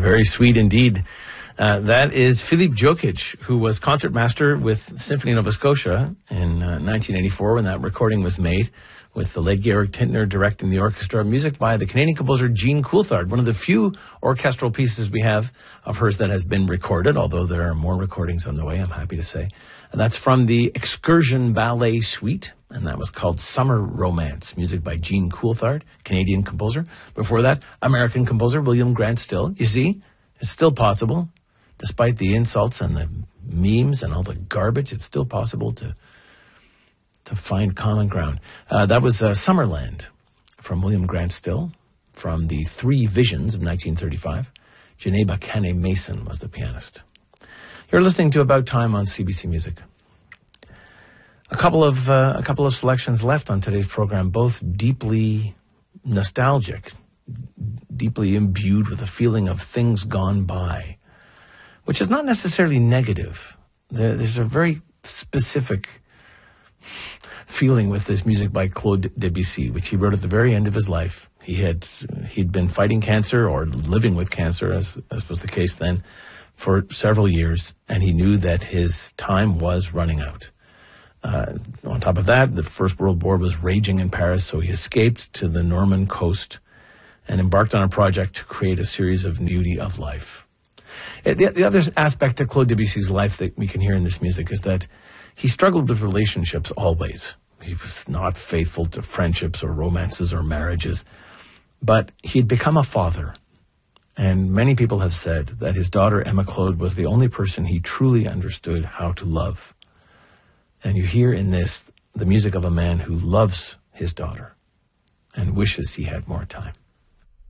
Very sweet indeed. That is Philippe Jokic, who was concertmaster with Symphony Nova Scotia in 1984 when that recording was made, with the late Georg Tintner directing the orchestra. Music by the Canadian composer Jean Coulthard, one of the few orchestral pieces we have of hers that has been recorded, although there are more recordings on the way, I'm happy to say. And that's from the Excursion Ballet Suite, and that was called Summer Romance. Music by Jean Coulthard, Canadian composer. Before that, American composer William Grant Still. You see, it's still possible. Despite the insults and the memes and all the garbage, it's still possible to find common ground. That was Summerland from William Grant Still, from the Three Visions of 1935. Geneba Kane Mason was the pianist. You're listening to About Time on CBC Music. A couple of selections left on today's program, both deeply nostalgic, deeply imbued with a feeling of things gone by, which is not necessarily negative. There's a very specific feeling with this music by Claude Debussy, which he wrote at the very end of his life. He'd been fighting cancer or living with cancer, as was the case then, for several years, and he knew that his time was running out. On top of that, the First World War was raging in Paris, so he escaped to the Norman coast and embarked on a project to create a series of beauty of life. The other aspect to Claude Debussy's life that we can hear in this music is that he struggled with relationships always. He was not faithful to friendships or romances or marriages, but he'd become a father. And many people have said that his daughter, Emma Claude, was the only person he truly understood how to love. And you hear in this the music of a man who loves his daughter and wishes he had more time.